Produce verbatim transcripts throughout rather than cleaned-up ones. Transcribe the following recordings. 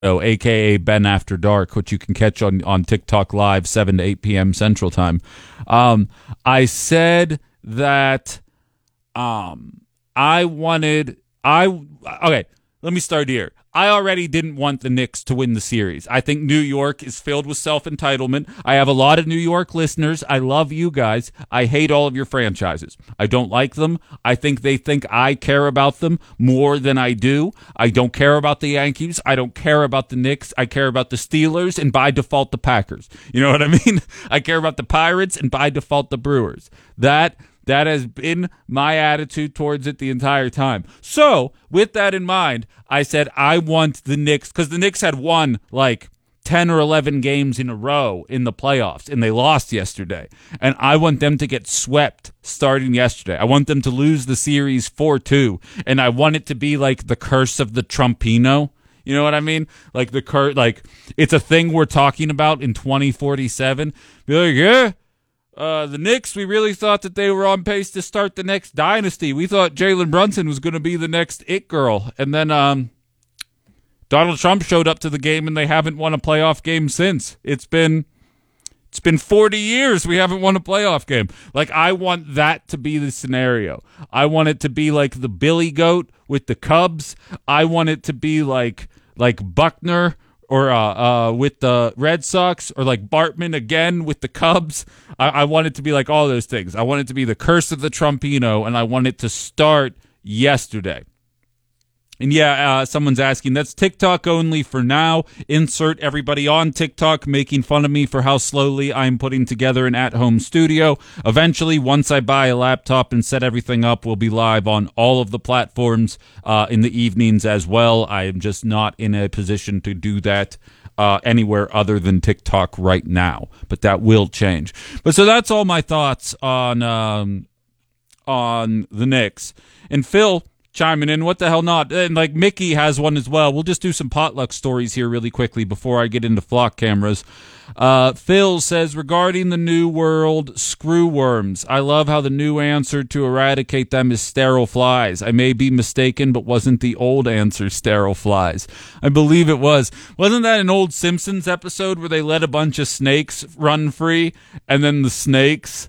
aka Ben After Dark, which you can catch on, on TikTok Live, seven to eight p.m. Central Time. Um, I said that um, I wanted... I Okay, let me start here. I already didn't want the Knicks to win the series. I think New York is filled with self-entitlement. I have a lot of New York listeners. I love you guys. I hate all of your franchises. I don't like them. I think they think I care about them more than I do. I don't care about the Yankees. I don't care about the Knicks. I care about the Steelers and by default the Packers. You know what I mean? I care about the Pirates and by default the Brewers. That... That has been my attitude towards it the entire time. So, with that in mind, I said I want the Knicks, because the Knicks had won like ten or eleven games in a row in the playoffs, and they lost yesterday. And I want them to get swept starting yesterday. I want them to lose the series four two, and I want it to be like the curse of the Trumpino. You know what I mean? Like the cur- like it's a thing we're talking about in twenty forty-seven. Be like, yeah. Uh, the Knicks, we really thought that they were on pace to start the next dynasty. We thought Jalen Brunson was going to be the next it girl. And then um, Donald Trump showed up to the game, and they haven't won a playoff game since. It's been it's been forty years we haven't won a playoff game. Like, I want that to be the scenario. I want it to be like the Billy Goat with the Cubs. I want it to be like like Buckner or uh, uh, with the Red Sox, or like Bartman again with the Cubs. I-, I want it to be like all those things. I want it to be the curse of the Trumpino, and I want it to start yesterday. And yeah, uh, someone's asking, that's TikTok only for now. Insert everybody on TikTok making fun of me for how slowly I'm putting together an at-home studio. Eventually, once I buy a laptop and set everything up, we'll be live on all of the platforms uh, in the evenings as well. I am just not in a position to do that uh, anywhere other than TikTok right now. But that will change. But so that's all my thoughts on um, on the Knicks. And Phil chiming in, what the hell not? And like Mickey has one as well. We'll just do some potluck stories here really quickly before I get into flock cameras. Uh, Phil says, regarding the New World screw worms, I love how the new answer to eradicate them is sterile flies. I may be mistaken, but wasn't the old answer sterile flies? I believe it was. Wasn't that an old Simpsons episode where they let a bunch of snakes run free, and then the snakes...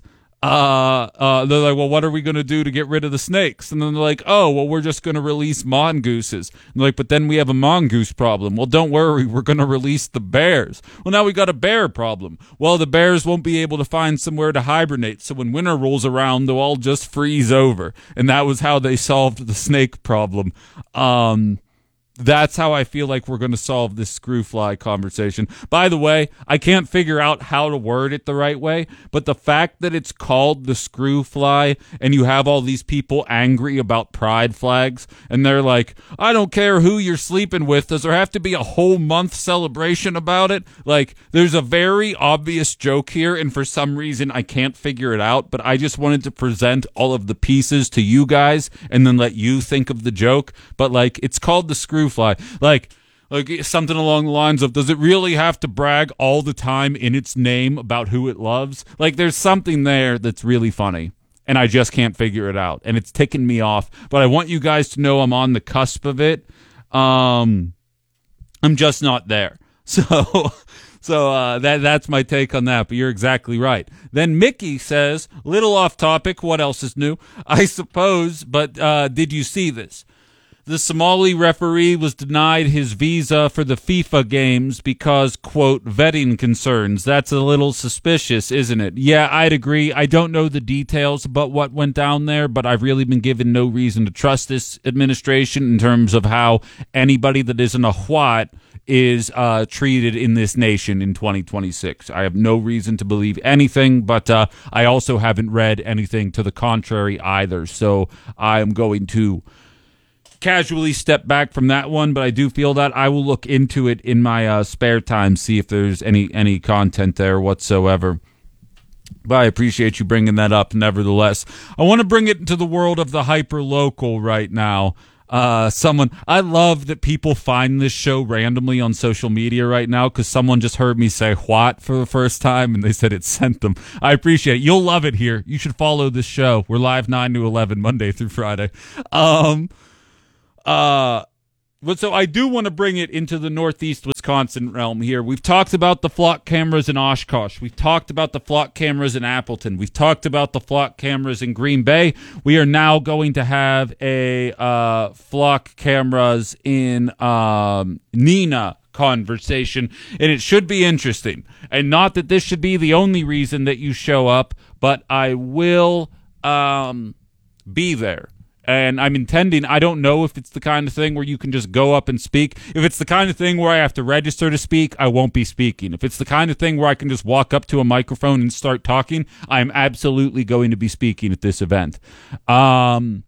Uh, uh, they're like, well, what are we going to do to get rid of the snakes? And then they're like, oh, well, we're just going to release mongooses. And they're like, but then we have a mongoose problem. Well, don't worry, we're going to release the bears. Well, now we got a bear problem. Well, the bears won't be able to find somewhere to hibernate, so when winter rolls around, they'll all just freeze over. And that was how they solved the snake problem. Um... That's how I feel like we're going to solve this screw fly conversation. By the way, I can't figure out how to word it the right way, but the fact that it's called the screw fly and you have all these people angry about pride flags, and they're like, I don't care who you're sleeping with. Does there have to be a whole month celebration about it? Like, there's a very obvious joke here, and for some reason I can't figure it out, but I just wanted to present all of the pieces to you guys and then let you think of the joke. But, like, it's called the screw fly. Like, like something along the lines of, does it really have to brag all the time in its name about who it loves? Like, there's something there that's really funny, and I just can't figure it out, and it's ticking me off. But I want you guys to know I'm on the cusp of it. Um, I'm just not there. So, so uh, that that's my take on that. But you're exactly right. Then Mickey says, little off topic. What else is new? I suppose. But uh, did you see this? The Somali referee was denied his visa for the FIFA games because, quote, vetting concerns. That's a little suspicious, isn't it? Yeah, I'd agree. I don't know the details about what went down there, but I've really been given no reason to trust this administration in terms of how anybody that isn't a what is uh, treated in this nation in twenty twenty-six. I have no reason to believe anything, but uh, I also haven't read anything to the contrary either, so I am going to casually step back from that one, but I do feel that I will look into it in my uh, spare time, see if there's any any content there whatsoever. But I appreciate you bringing that up nevertheless. I want to bring it into the world of the hyper-local right now. Uh, someone, I love that people find this show randomly on social media right now because someone just heard me say what for the first time and they said it sent them. I appreciate it. You'll love it here. You should follow this show. We're live nine to eleven, Monday through Friday. Um... Uh, But so I do want to bring it into the Northeast Wisconsin realm here. We've talked about the flock cameras in Oshkosh. We've talked about the flock cameras in Appleton. We've talked about the flock cameras in Green Bay. We are now going to have a uh, flock cameras in um, Neenah conversation, and it should be interesting. And not that this should be the only reason that you show up, but I will um, be there. And I'm intending, I don't know if it's the kind of thing where you can just go up and speak. If it's the kind of thing where I have to register to speak, I won't be speaking. If it's the kind of thing where I can just walk up to a microphone and start talking, I'm absolutely going to be speaking at this event. Um,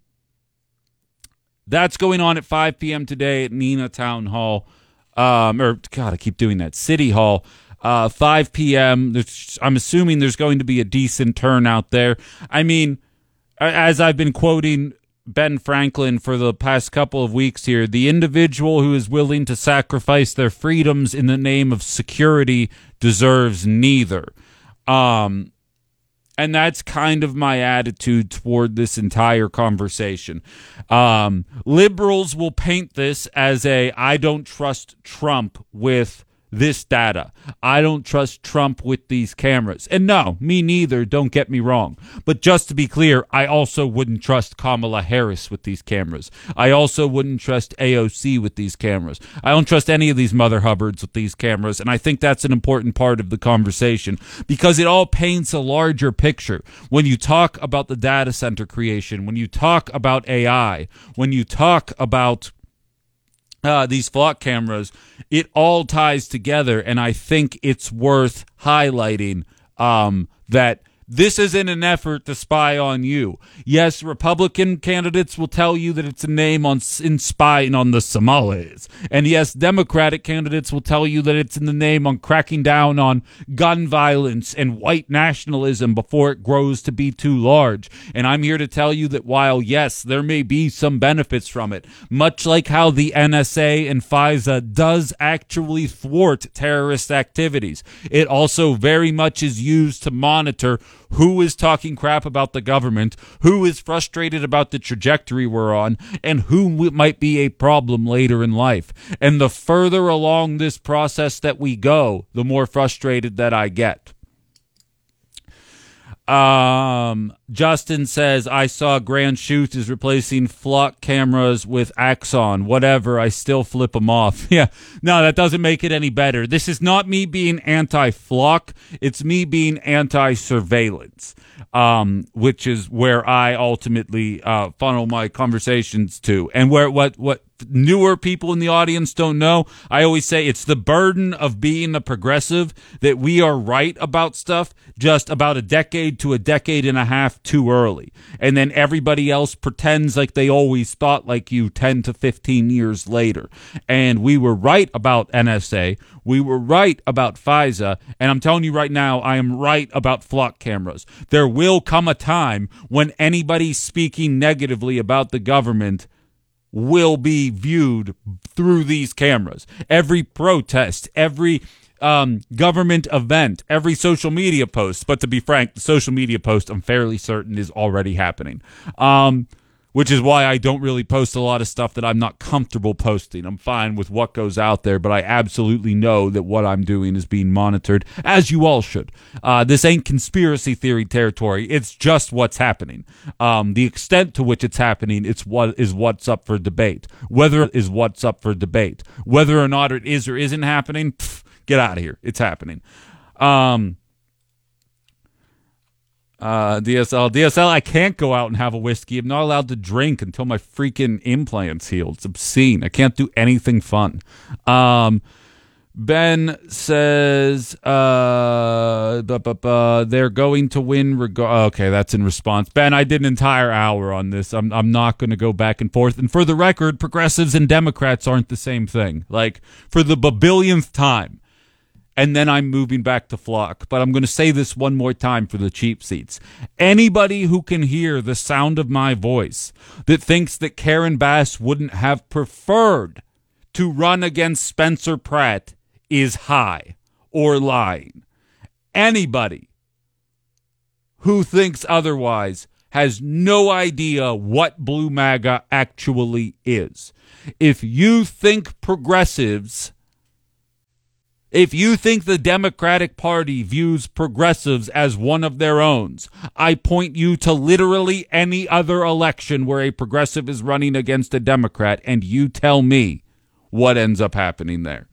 that's going on at five p.m. today at Neenah Town Hall. Um, or, God, I keep doing that. City Hall. Uh, five p.m. There's, I'm assuming there's going to be a decent turnout there. I mean, as I've been quoting Ben Franklin for the past couple of weeks here, the individual who is willing to sacrifice their freedoms in the name of security deserves neither. Um, and that's kind of my attitude toward this entire conversation. Um, liberals will paint this as a I don't trust Trump with this data. I don't trust Trump with these cameras. And no, me neither, don't get me wrong. But just to be clear, I also wouldn't trust Kamala Harris with these cameras. I also wouldn't trust A O C with these cameras. I don't trust any of these Mother Hubbards with these cameras, and I think that's an important part of the conversation because it all paints a larger picture. When you talk about the data center creation, when you talk about A I, when you talk about Uh, these flock cameras, it all ties together, and I think it's worth highlighting um, that this isn't an effort to spy on you. Yes, Republican candidates will tell you that it's a name on in spying on the Somalis. And yes, Democratic candidates will tell you that it's in the name on cracking down on gun violence and white nationalism before it grows to be too large. And I'm here to tell you that while, yes, there may be some benefits from it, much like how the N S A and FISA does actually thwart terrorist activities, it also very much is used to monitor who is talking crap about the government, who is frustrated about the trajectory we're on, and who might be a problem later in life. And the further along this process that we go, the more frustrated that I get. Um, Justin says, I saw Grand Chute is replacing flock cameras with Axon. Whatever, I still flip them off. Yeah, no, that doesn't make it any better. This is not me being anti-flock. It's me being anti-surveillance, um, which is where I ultimately uh, funnel my conversations to. And where what what newer people in the audience don't know, I always say it's the burden of being a progressive that we are right about stuff just about a decade to a decade and a half too early. And then everybody else pretends like they always thought like you ten to fifteen years later. And we were right about N S A. We were right about FISA. And I'm telling you right now, I am right about flock cameras. There will come a time when anybody speaking negatively about the government will be viewed through these cameras. Every protest, every um, government event, every social media post. But to be frank, the social media post, I'm fairly certain, is already happening. Um, which is why I don't really post a lot of stuff that I'm not comfortable posting. I'm fine with what goes out there, but I absolutely know that what I'm doing is being monitored, as you all should. Uh, this ain't conspiracy theory territory. It's just what's happening. Um, the extent to which it's happening, it's what is what's up for debate. Whether it is what's up for debate. Whether or not it is or isn't happening, pff, get out of here. It's happening. Um... Uh, D S L, D S L, I can't go out and have a whiskey. I'm not allowed to drink until my freaking implants heal. It's obscene. I can't do anything fun. Um, Ben says, uh, bu- bu- bu- they're going to win. Reg- okay, that's in response. Ben, I did an entire hour on this. I'm, I'm not going to go back and forth. And for the record, progressives and Democrats aren't the same thing. Like, for the billionth time. And then I'm moving back to flock. But I'm going to say this one more time for the cheap seats. Anybody who can hear the sound of my voice that thinks that Karen Bass wouldn't have preferred to run against Spencer Pratt is high or lying. Anybody who thinks otherwise has no idea what Blue MAGA actually is. If you think progressives, if you think the Democratic Party views progressives as one of their own, I point you to literally any other election where a progressive is running against a Democrat, and you tell me what ends up happening there.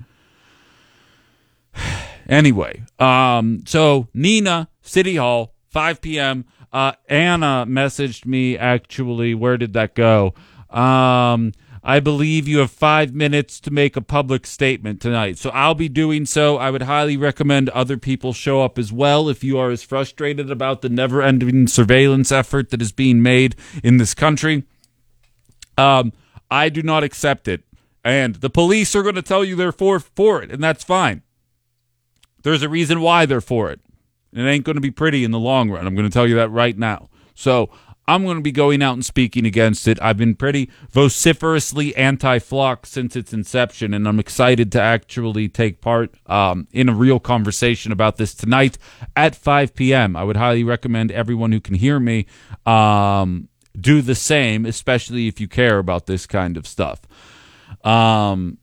Anyway, um, so Nina, City Hall, five p.m. Uh, Anna messaged me, actually. Where did that go? Um, I believe you have five minutes to make a public statement tonight. So I'll be doing so. I would highly recommend other people show up as well if you are as frustrated about the never-ending surveillance effort that is being made in this country. Um, I do not accept it. And the police are going to tell you they're for, for it, and that's fine. There's a reason why they're for it. It ain't going to be pretty in the long run. I'm going to tell you that right now. So I'm going to be going out and speaking against it. I've been pretty vociferously anti-Flock since its inception, and I'm excited to actually take part um, in a real conversation about this tonight at five p.m. I would highly recommend everyone who can hear me um, do the same, especially if you care about this kind of stuff. Um...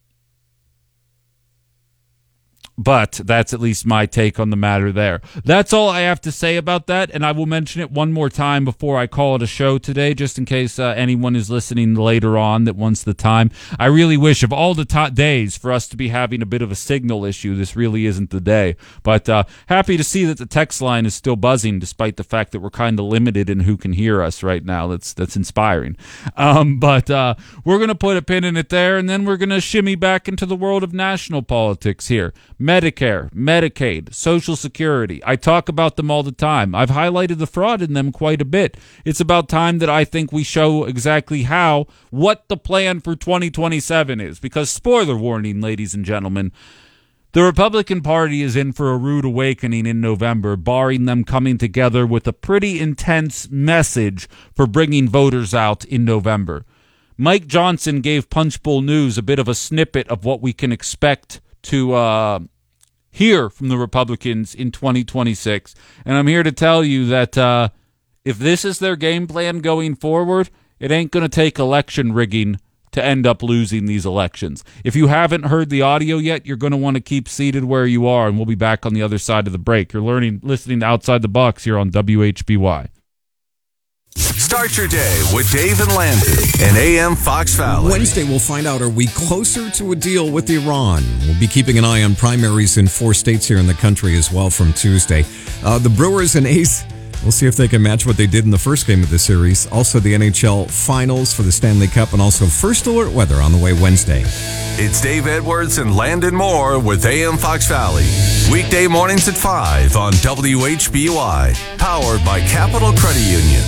But that's at least my take on the matter there. That's all I have to say about that, and I will mention it one more time before I call it a show today, just in case uh, anyone is listening later on that wants the time. I really wish of all the top days for us to be having a bit of a signal issue, this really isn't the day. But uh, happy to see that the text line is still buzzing, despite the fact that we're kind of limited in who can hear us right now. That's that's inspiring. Um, but uh, we're going to put a pin in it there, and then we're going to shimmy back into the world of national politics here. Medicare, Medicaid, Social Security. I talk about them all the time. I've highlighted the fraud in them quite a bit. It's about time that I think we show exactly how, what the plan for twenty twenty-seven is. Because, spoiler warning, ladies and gentlemen, the Republican Party is in for a rude awakening in November, barring them coming together with a pretty intense message for bringing voters out in November. Mike Johnson gave Punchbowl News a bit of a snippet of what we can expect to uh, hear from the Republicans in twenty twenty-six. And I'm here to tell you that uh, if this is their game plan going forward, it ain't going to take election rigging to end up losing these elections. If you haven't heard the audio yet, you're going to want to keep seated where you are, and we'll be back on the other side of the break. You're learning, listening to Outside the Box here on W H B Y. Start your day with Dave and Landon in A M Fox Valley. Wednesday, we'll find out, are we closer to a deal with Iran? We'll be keeping an eye on primaries in four states here in the country as well from Tuesday. Uh, the Brewers and A's, we'll see if they can match what they did in the first game of the series. Also, the N H L Finals for the Stanley Cup, and also First Alert weather on the way Wednesday. It's Dave Edwards and Landon Moore with A M Fox Valley. Weekday mornings at five on W H B Y. Powered by Capital Credit Union.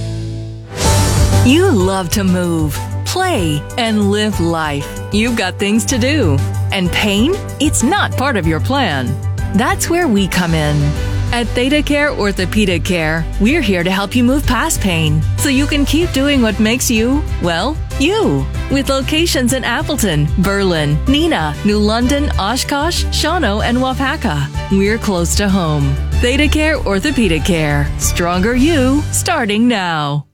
You love to move, play, and live life. You've got things to do. And pain? It's not part of your plan. That's where we come in. At Theta Care Orthopedic Care, we're here to help you move past pain so you can keep doing what makes you, well, you. With locations in Appleton, Berlin, Neenah, New London, Oshkosh, Shawano, and Wapaka. We're close to home. Theta Care Orthopedic Care. Stronger you, starting now.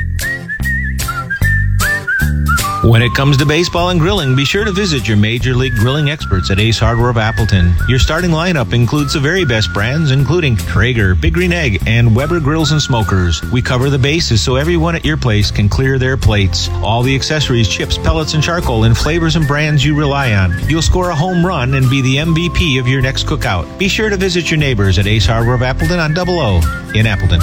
When it comes to baseball and grilling, be sure to visit your Major League Grilling experts at Ace Hardware of Appleton. Your starting lineup includes the very best brands, including Traeger, Big Green Egg, and Weber Grills and Smokers. We cover the bases so everyone at your place can clear their plates. All the accessories, chips, pellets, and charcoal in flavors and brands you rely on. You'll score a home run and be the M V P of your next cookout. Be sure to visit your neighbors at Ace Hardware of Appleton on Double O in Appleton.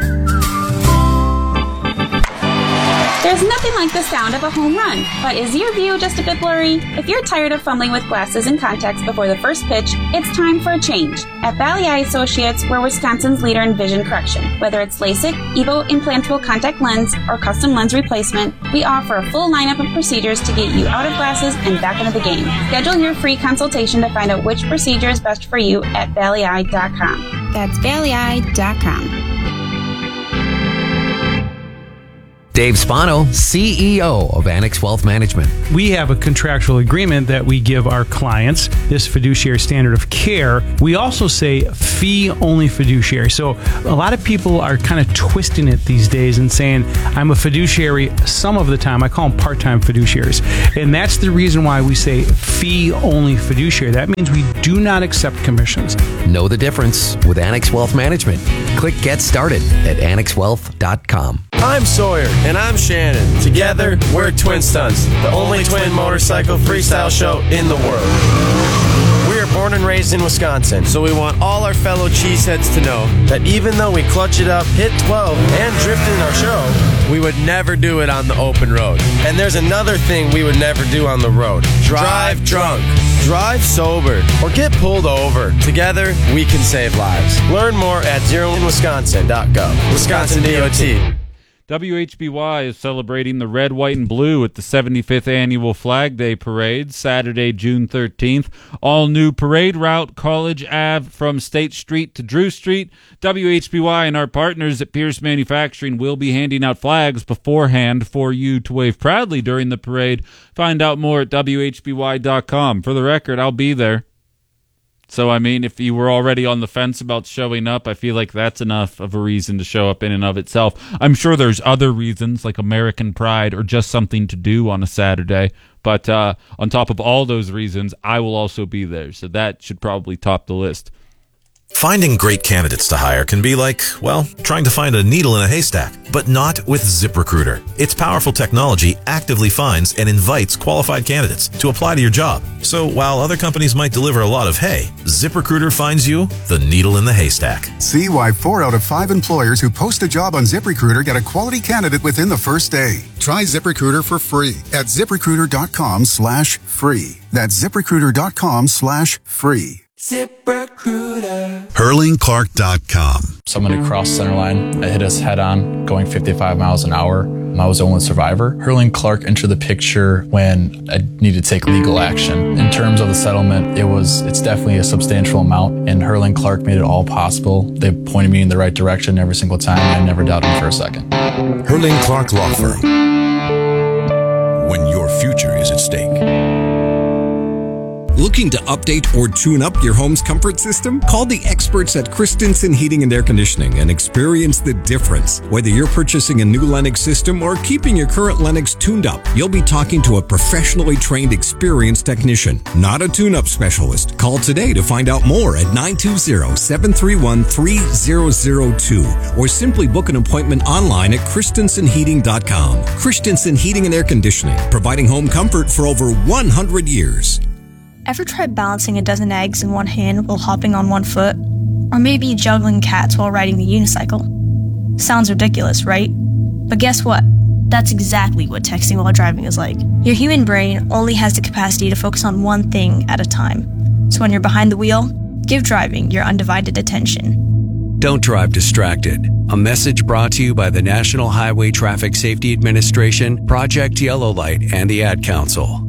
There's nothing like the sound of a home run, but is your view just a bit blurry? If you're tired of fumbling with glasses and contacts before the first pitch, it's time for a change. At Valley Eye Associates, we're Wisconsin's leader in vision correction. Whether it's LASIK, EVO implantable contact lens, or custom lens replacement, we offer a full lineup of procedures to get you out of glasses and back into the game. Schedule your free consultation to find out which procedure is best for you at valley eye dot com. That's valley eye dot com. Dave Spano, C E O of Annex Wealth Management. We have a contractual agreement that we give our clients, this fiduciary standard of care. We also say fee-only fiduciary. So a lot of people are kind of twisting it these days and saying, I'm a fiduciary some of the time. I call them part-time fiduciaries. And that's the reason why we say fee-only fiduciary. That means we do not accept commissions. Know the difference with Annex Wealth Management. Click Get Started at annex wealth dot com. I'm Sawyer. And I'm Shannon. Together, we're Twin Stunts, the only twin motorcycle freestyle show in the world. We are born and raised in Wisconsin, so we want all our fellow cheeseheads to know that even though we clutch it up, hit twelve, and drift in our show, we would never do it on the open road. And there's another thing we would never do on the road. Drive drunk. Drive sober. Or get pulled over. Together, we can save lives. Learn more at zero in wisconsin dot gov. Wisconsin D O T. W H B Y is celebrating the red, white, and blue at the seventy-fifth Annual Flag Day Parade, Saturday, June thirteenth. All new parade route, College Avenue from State Street to Drew Street. W H B Y and our partners at Pierce Manufacturing will be handing out flags beforehand for you to wave proudly during the parade. Find out more at W H B Y dot com. For the record, I'll be there. So, I mean, if you were already on the fence about showing up, I feel like that's enough of a reason to show up in and of itself. I'm sure there's other reasons, like American pride or just something to do on a Saturday. But uh, on top of all those reasons, I will also be there. So that should probably top the list. Finding great candidates to hire can be like, well, trying to find a needle in a haystack, but not with ZipRecruiter. Its powerful technology actively finds and invites qualified candidates to apply to your job. So while other companies might deliver a lot of hay, ZipRecruiter finds you the needle in the haystack. See why four out of five employers who post a job on ZipRecruiter get a quality candidate within the first day. Try ZipRecruiter for free at ZipRecruiter.com slash free. That's ZipRecruiter.com slash free. ZipRecruiter. Hurling Clark dot com. Somebody crossed center line. I hit us head on, going fifty-five miles an hour. I was the only survivor. Hurling Clark entered the picture when I needed to take legal action. In terms of the settlement, it was it's definitely a substantial amount, and Hurling Clark made it all possible. They pointed me in the right direction every single time, and I never doubted them for a second. Hurling Clark Law Firm. When your future is at stake. Looking to update or tune up your home's comfort system? Call the experts at Christensen Heating and Air Conditioning and experience the difference. Whether you're purchasing a new Lennox system or keeping your current Lennox tuned up, you'll be talking to a professionally trained, experienced technician, not a tune-up specialist. Call today to find out more at nine two zero, seven three one, three zero zero two or simply book an appointment online at Christensen Heating dot com. Christensen Heating and Air Conditioning, providing home comfort for over one hundred years. Ever tried balancing a dozen eggs in one hand while hopping on one foot? Or maybe juggling cats while riding the unicycle? Sounds ridiculous, right? But guess what? That's exactly what texting while driving is like. Your human brain only has the capacity to focus on one thing at a time. So when you're behind the wheel, give driving your undivided attention. Don't drive distracted. A message brought to you by the National Highway Traffic Safety Administration, Project Yellow Light, and the Ad Council.